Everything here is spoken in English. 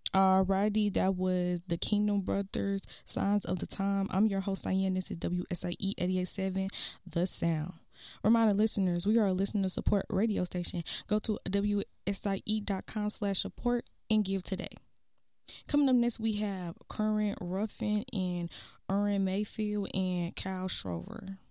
Alrighty, that was the Kingdom Brothers, Signs of the Time. I'm your host, Diane. This is WSIE 887, The Sound. Reminder listeners, we are a listener support radio station. Go to WSIE.com/support and give today. Coming up next, we have Current Ruffin and Erin Mayfield and Kyle Schrover.